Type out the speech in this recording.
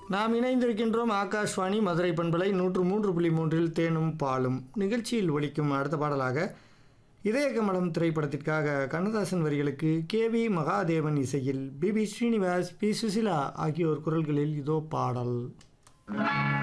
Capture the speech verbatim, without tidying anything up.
நாம் இணைந்திருக்கின்றோம் ஆகாஷ்வாணி மதுரை பண்பலை நூற்று மூன்று புள்ளி மூன்றில் தேனும் பாலும் நிகழ்ச்சியில் ஒலிக்கும் அடுத்த பாடலாக இதய கமலம் திரைப்படத்திற்காக கண்ணதாசன் வரிகளுக்கு கே வி மகாதேவன் இசையில் B B Srinivas B Susheela ஆகியோர் குரல்களில் இதோ பாடல்.